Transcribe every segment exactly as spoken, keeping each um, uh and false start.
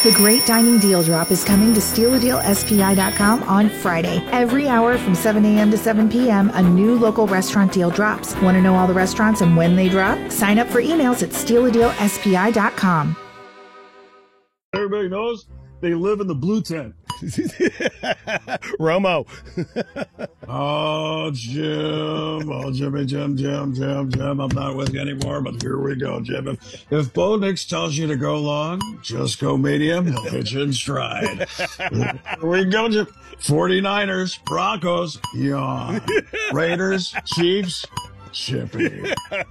The Great Dining Deal Drop is coming to steal a deal S P I dot com on Friday. Every hour from seven a.m. to seven p.m., a new local restaurant deal drops. Want to know all the restaurants and when they drop? Sign up for emails at steal a deal S P I dot com. Everybody knows they live in the blue tent. Romo. Oh, Jim. Oh, Jimmy, Jim, Jim, Jim, Jim. I'm not with you anymore, but here we go, Jim. If, if Bo Nix tells you to go long, just go medium. He'll hit you in stride. Here we go, Jim. forty-niners, Broncos, yawn. Raiders, Chiefs, chippy.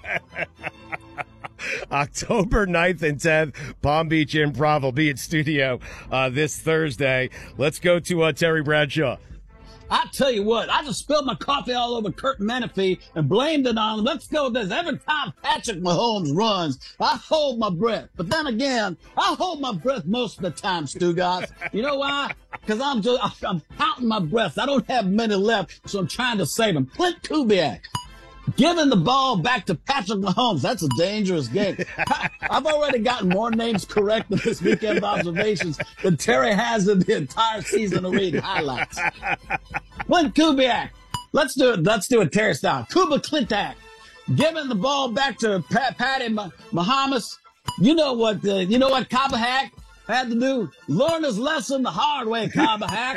October ninth and tenth, Palm Beach Improv will be in studio uh, this Thursday. Let's go to uh, Terry Bradshaw. I tell you what, I just spilled my coffee all over Kurt Menefee and blamed it on him. Let's go with this. Every time Patrick Mahomes runs, I hold my breath. But then again, I hold my breath most of the time, Stugotz. You know why? Because I'm just, I'm counting my breaths. I don't have many left, so I'm trying to save them. Clint Kubiak. Giving the ball back to Patrick Mahomes. That's a dangerous game. I've already gotten more names correct in this weekend observations than Terry has in the entire season of reading highlights. Clint Kubiak. Let's do it. Let's do it Terry style. Kuba Clintak. Giving the ball back to Pat, Patty Mahomes. You know what, uh, you know what Kabahak had to do? Learn his lesson the hard way, Kabahak.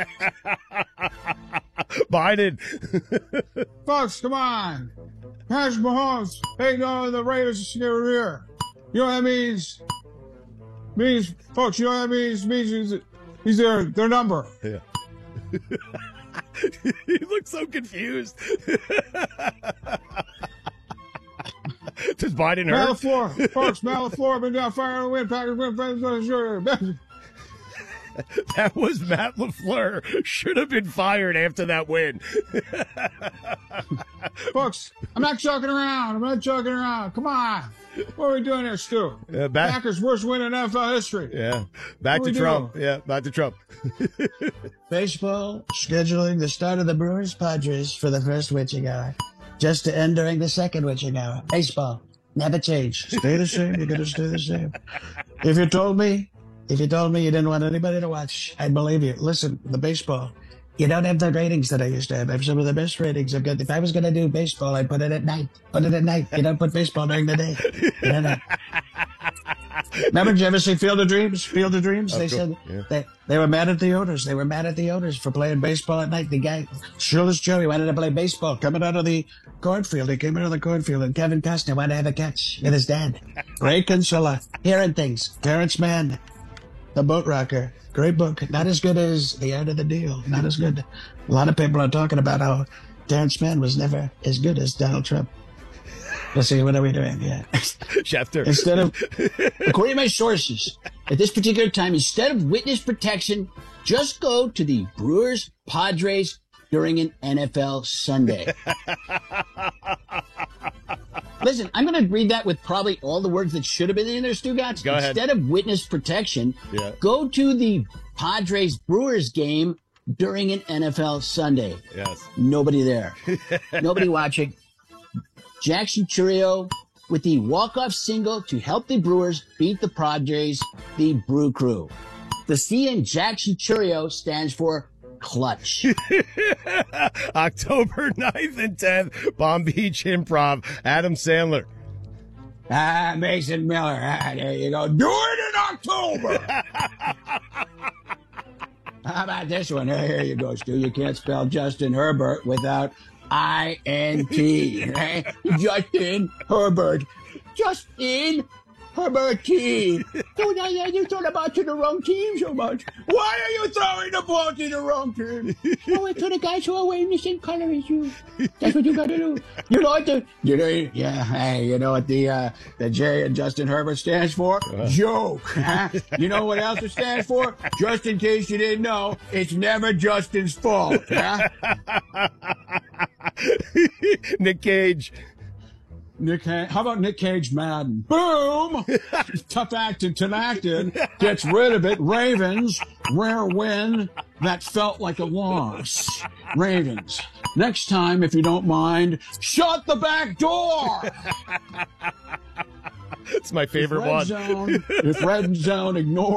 Biden. Folks, come on. Patrick Mahomes, hey, no, the Raiders are here. You know what that means? Means, folks, you know what that means? Means he's, he's their, their number. Yeah. You look so confused. Does Biden hurt? Malafleur, folks, Malafleur, been down fire on the wind, Packers win, Packers sure. That was Matt LaFleur. Should have been fired after that win. Folks, I'm not joking around. I'm not joking around. Come on. What are we doing here, Stu? Uh, back, Packers' worst win in N F L history. Yeah. Back what to Trump. Doing? Yeah, back to Trump. Baseball scheduling the start of the Brewers Padres for the first witching hour, just to end during the second witching hour. Baseball. Never change. Stay the same. You're going to stay the same. If you told me, if you told me you didn't want anybody to watch, I'd believe you. Listen, the baseball, you don't have the ratings that I used to have. I have some of the best ratings I've got. If I was going to do baseball, I'd put it at night. Put it at night. You don't put baseball during the day. You don't know. Remember, did you ever see Field of Dreams? Field of Dreams? Oh, they cool. said Yeah. they, they were mad at the owners. They were mad at the owners for playing baseball at night. The guy, Shoeless Joe, he wanted to play baseball coming out of the cornfield. He came out of the cornfield, and Kevin Costner wanted to have a catch with his dad. Ray Kinsella, Hearing Things, Terrence Mann, The Boat Rocker. Great book. Not as good as The Art of the Deal. Not as good. A lot of people are talking about how Terrence Mann was never as good as Donald Trump. Let's see, what are we doing? Yeah. Schefter. Instead of, according to my sources, at this particular time, instead of witness protection, just go to the Brewers Padres during an N F L Sunday. Listen, I'm going to read that with probably all the words that should have been in there, Stugotz. Go ahead. Instead of witness protection, Yeah. go to the Padres Brewers game during an N F L Sunday. Yes. Nobody there. Nobody watching. Jackson Churio with the walk-off single to help the Brewers beat the Padres, the Brew Crew. The C in Jackson Churio stands for clutch. October ninth and tenth, Palm Beach Improv. Adam Sandler. Ah, Mason Miller. Ah, there you go. Do it in October. How about this one? Here you go, Stu. You can't spell Justin Herbert without I N T. Right? Justin Herbert. Justin Herbert team. Don't I, you throw the ball to the wrong team so much. Why are you throwing the ball to the wrong team? Throw it to the guys who are wearing the same color as you. That's what you got to do. You know what the, you know, yeah, hey, you know what the, uh, the J in Justin Herbert stands for? Uh-huh. Joke. Huh? You know what else it stands for? Just in case you didn't know, it's never Justin's fault. Huh? Nick Cage. Nick, how about Nick Cage Madden? Boom! Tough acting, acting gets rid of it. Ravens, rare win that felt like a loss. Ravens, next time, if you don't mind, shut the back door! It's my favorite if red one. Zone, if Red Zone ignores